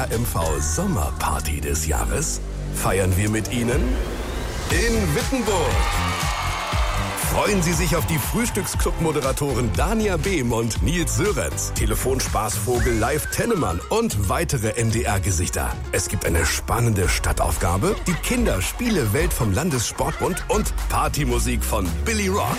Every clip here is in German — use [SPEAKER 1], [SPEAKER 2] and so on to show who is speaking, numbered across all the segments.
[SPEAKER 1] MV Sommerparty des Jahres feiern wir mit Ihnen in Wittenburg. Freuen Sie sich auf die Frühstücksclub-Moderatoren Dania Behm und Nils Sörenz, Telefonspaßvogel Live Tennemann und weitere NDR-Gesichter. Es gibt eine spannende Stadtaufgabe, die Kinderspiele-Welt vom Landessportbund und Partymusik von Billy Rock.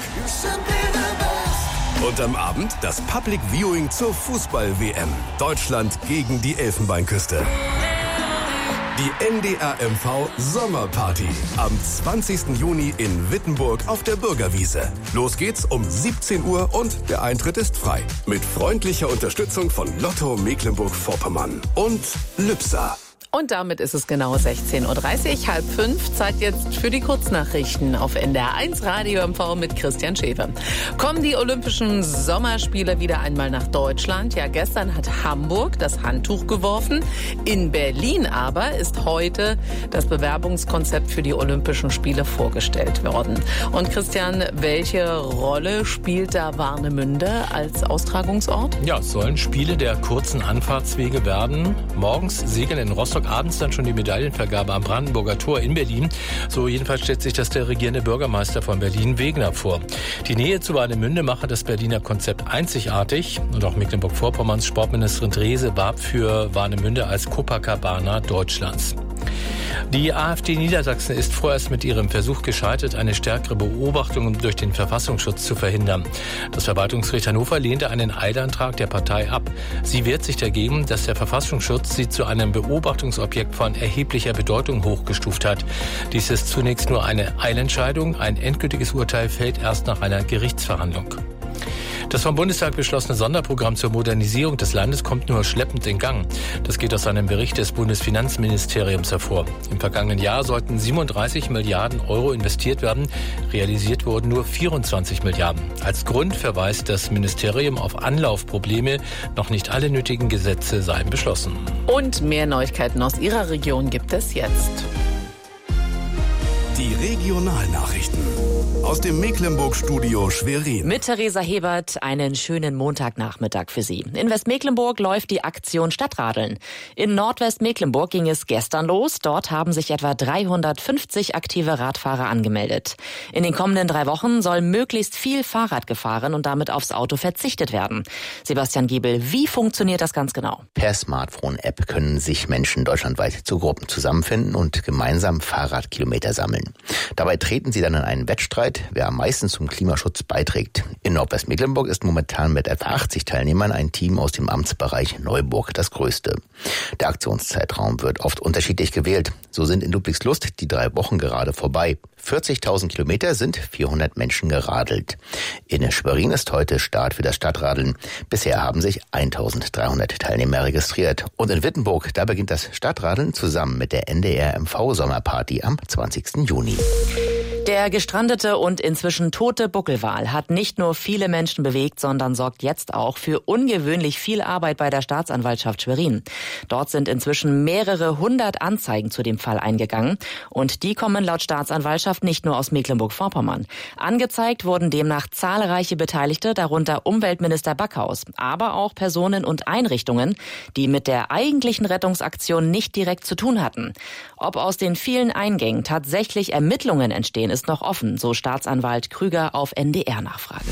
[SPEAKER 1] Und am Abend das Public Viewing zur Fußball-WM. Deutschland gegen die Elfenbeinküste. Die NDR-MV Sommerparty am 20. Juni in Wittenburg auf der Bürgerwiese. Los geht's um 17 Uhr und der Eintritt ist frei. Mit freundlicher Unterstützung von Lotto Mecklenburg-Vorpommern und Lübser.
[SPEAKER 2] Und damit ist es genau 16.30 Uhr, 4:30. Zeit jetzt für die Kurznachrichten auf NDR1 Radio MV mit Christian Schäfer. Kommen die Olympischen Sommerspiele wieder einmal nach Deutschland? Ja, gestern hat Hamburg das Handtuch geworfen. In Berlin aber ist heute das Bewerbungskonzept für die Olympischen Spiele vorgestellt worden. Und Christian, welche Rolle spielt da Warnemünde als Austragungsort?
[SPEAKER 3] Ja, es sollen Spiele der kurzen Anfahrtswege werden. Morgens segeln in Rostock, abends dann schon die Medaillenvergabe am Brandenburger Tor in Berlin. So jedenfalls stellt sich das der regierende Bürgermeister von Berlin, Wegner, vor. Die Nähe zu Warnemünde mache das Berliner Konzept einzigartig. Und auch Mecklenburg-Vorpommerns Sportministerin Drese warb für Warnemünde als Copacabana Deutschlands. Die AfD Niedersachsen ist vorerst mit ihrem Versuch gescheitert, eine stärkere Beobachtung durch den Verfassungsschutz zu verhindern. Das Verwaltungsgericht Hannover lehnte einen Eilantrag der Partei ab. Sie wehrt sich dagegen, dass der Verfassungsschutz sie zu einem Beobachtungsobjekt von erheblicher Bedeutung hochgestuft hat. Dies ist zunächst nur eine Eilentscheidung. Ein endgültiges Urteil fällt erst nach einer Gerichtsverhandlung. Das vom Bundestag beschlossene Sonderprogramm zur Modernisierung des Landes kommt nur schleppend in Gang. Das geht aus einem Bericht des Bundesfinanzministeriums hervor. Im vergangenen Jahr sollten 37 Milliarden Euro investiert werden. Realisiert wurden nur 24 Milliarden. Als Grund verweist das Ministerium auf Anlaufprobleme. Noch nicht alle nötigen Gesetze seien beschlossen.
[SPEAKER 2] Und mehr Neuigkeiten aus Ihrer Region gibt es jetzt.
[SPEAKER 1] Die Regionalnachrichten aus dem Mecklenburg-Studio Schwerin.
[SPEAKER 4] Mit Theresa Hebert einen schönen Montagnachmittag für Sie. In Westmecklenburg läuft die Aktion Stadtradeln. In Nordwestmecklenburg ging es gestern los. Dort haben sich etwa 350 aktive Radfahrer angemeldet. In den kommenden 3 Wochen soll möglichst viel Fahrrad gefahren und damit aufs Auto verzichtet werden. Sebastian Giebel, wie funktioniert das ganz genau?
[SPEAKER 5] Per Smartphone-App können sich Menschen deutschlandweit zu Gruppen zusammenfinden und gemeinsam Fahrradkilometer sammeln. Dabei treten sie dann in einen Wettstreit, wer am meisten zum Klimaschutz beiträgt. In Nordwestmecklenburg ist momentan mit etwa 80 Teilnehmern ein Team aus dem Amtsbereich Neuburg das größte. Der Aktionszeitraum wird oft unterschiedlich gewählt. So sind in Ludwigslust die 3 Wochen gerade vorbei. 40.000 Kilometer sind 400 Menschen geradelt. In Schwerin ist heute Start für das Stadtradeln. Bisher haben sich 1.300 Teilnehmer registriert. Und in Wittenburg, da beginnt das Stadtradeln zusammen mit der NDR-MV Sommerparty am 20. Juni.
[SPEAKER 4] Der gestrandete und inzwischen tote Buckelwal hat nicht nur viele Menschen bewegt, sondern sorgt jetzt auch für ungewöhnlich viel Arbeit bei der Staatsanwaltschaft Schwerin. Dort sind inzwischen mehrere 100 Anzeigen zu dem Fall eingegangen. Und die kommen laut Staatsanwaltschaft nicht nur aus Mecklenburg-Vorpommern. Angezeigt wurden demnach zahlreiche Beteiligte, darunter Umweltminister Backhaus, aber auch Personen und Einrichtungen, die mit der eigentlichen Rettungsaktion nicht direkt zu tun hatten. Ob aus den vielen Eingängen tatsächlich Ermittlungen entstehen, ist noch offen, so Staatsanwalt Krüger auf NDR-Nachfrage.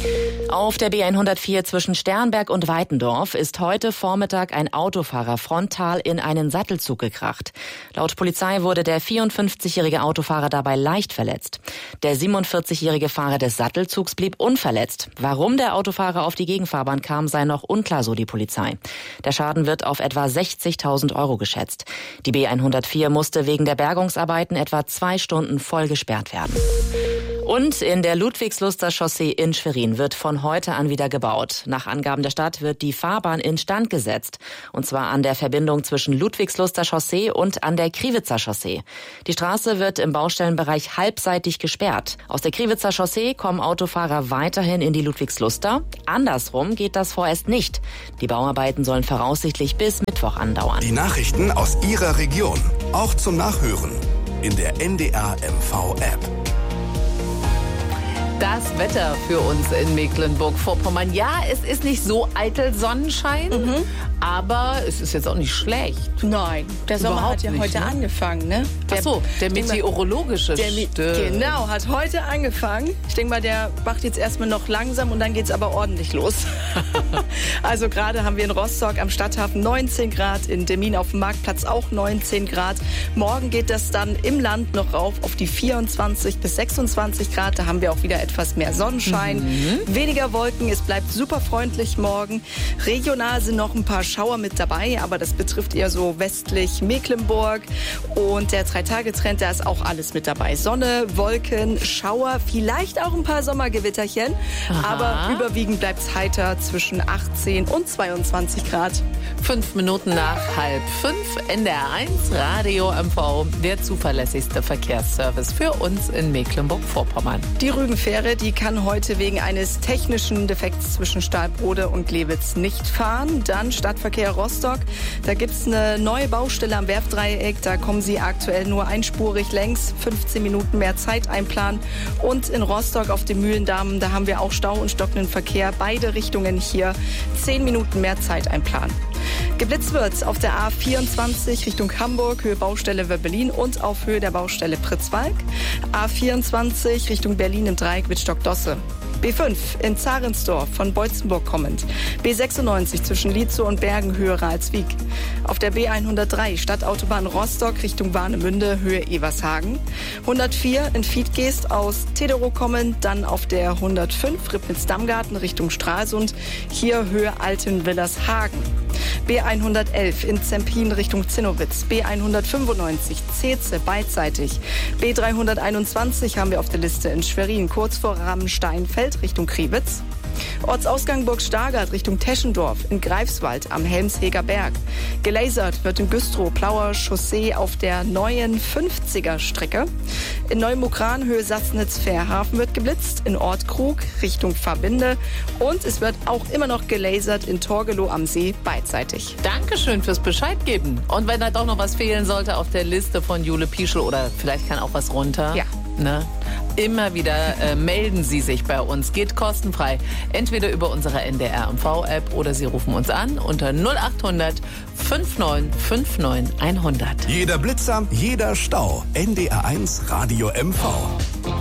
[SPEAKER 4] Auf der B104 zwischen Sternberg und Weitendorf ist heute Vormittag ein Autofahrer frontal in einen Sattelzug gekracht. Laut Polizei wurde der 54-jährige Autofahrer dabei leicht verletzt. Der 47-jährige Fahrer des Sattelzugs blieb unverletzt. Warum der Autofahrer auf die Gegenfahrbahn kam, sei noch unklar, so die Polizei. Der Schaden wird auf etwa 60.000 Euro geschätzt. Die B104 musste wegen der Bergungsarbeiten etwa 2 Stunden voll gesperrt werden. Und in der Ludwigsluster Chaussee in Schwerin wird von heute an wieder gebaut. Nach Angaben der Stadt wird die Fahrbahn instand gesetzt. Und zwar an der Verbindung zwischen Ludwigsluster Chaussee und an der Kriwitzer Chaussee. Die Straße wird im Baustellenbereich halbseitig gesperrt. Aus der Kriwitzer Chaussee kommen Autofahrer weiterhin in die Ludwigsluster. Andersrum geht das vorerst nicht. Die Bauarbeiten sollen voraussichtlich bis Mittwoch andauern.
[SPEAKER 1] Die Nachrichten aus Ihrer Region, auch zum Nachhören in der NDR-MV-App.
[SPEAKER 2] Das Wetter für uns in Mecklenburg-Vorpommern. Ja, es ist nicht so eitel Sonnenschein, Aber es ist jetzt auch nicht schlecht.
[SPEAKER 6] Nein, der Sommer
[SPEAKER 2] Überhaupt
[SPEAKER 6] hat ja
[SPEAKER 2] nicht,
[SPEAKER 6] heute
[SPEAKER 2] ne?
[SPEAKER 6] angefangen, ne?
[SPEAKER 2] Ach so, der meteorologische
[SPEAKER 6] Genau, hat heute angefangen. Ich denke mal, der macht jetzt erstmal noch langsam und dann geht's aber ordentlich los. Also gerade haben wir in Rostock am Stadthafen 19 Grad, in Demmin auf dem Marktplatz auch 19 Grad. Morgen geht das dann im Land noch rauf auf die 24 bis 26 Grad. Da haben wir auch wieder etwas mehr Sonnenschein. Weniger Wolken, es bleibt super freundlich morgen. Regional sind noch ein paar Schauer mit dabei, aber das betrifft eher so westlich Mecklenburg. Und der 3-Tage-Trend, da ist auch alles mit dabei. Sonne, Wolken, Schauer, vielleicht auch ein paar Sommergewitterchen.
[SPEAKER 2] Aha.
[SPEAKER 6] Aber überwiegend bleibt es heiter zwischen 18 und 22 Grad.
[SPEAKER 2] 5 Minuten nach 4:30, NDR 1 Radio MV, der zuverlässigste Verkehrsservice für uns in Mecklenburg-Vorpommern.
[SPEAKER 6] Die Rügenfähre, die kann heute wegen eines technischen Defekts zwischen Stahlbrode und Glewitz nicht fahren. Dann Stadtverkehr Rostock. Da gibt es eine neue Baustelle am Werftdreieck. Da kommen Sie aktuell nur einspurig längs. 15 Minuten mehr Zeit einplanen. Und in Rostock auf dem Mühlendamm, da haben wir auch Stau und stockenden Verkehr. Beide Richtungen hier 10 Minuten mehr Zeit einplanen. Geblitzt wird auf der A24 Richtung Hamburg, Höhe Baustelle Wöbbelin und auf Höhe der Baustelle Pritzwalk. A24 Richtung Berlin im Dreieck Wittstock-Dosse. B5 in Zarensdorf von Beutzenburg kommend. B96 zwischen Lietzow und Bergen Höhe Ralswiek. Auf der B103 Stadtautobahn Rostock Richtung Warnemünde Höhe Evershagen. 104 in Fiedgeest aus Tederow kommend. Dann auf der 105 Ribnitz-Dammgarten Richtung Stralsund. Hier Höhe Altenwillershagen. B111 in Zempin Richtung Zinnowitz. B195 Zeetze beidseitig. B321 haben wir auf der Liste in Schwerin, kurz vor Rammsteinfeld Richtung Kriwitz. Ortsausgang Burg Stargard Richtung Teschendorf in Greifswald am Helmsheger Berg. Gelasert wird in Güstrow Plauer Chaussee auf der neuen 50er-Strecke. In Neumukran Höhe Sassnitz-Fährhafen wird geblitzt, in Ortkrug Richtung Verbinde und es wird auch immer noch gelasert in Torgelow am See beidseitig.
[SPEAKER 2] Dankeschön fürs Bescheid geben. Und wenn da doch noch was fehlen sollte auf der Liste von Jule Pieschel oder vielleicht kann auch was runter.
[SPEAKER 6] Ja.
[SPEAKER 2] Ne? Immer wieder melden Sie sich bei uns. Geht kostenfrei. Entweder über unsere NDR MV-App oder Sie rufen uns an unter 0800 5959 100.
[SPEAKER 1] Jeder Blitzer, jeder Stau. NDR 1 Radio MV.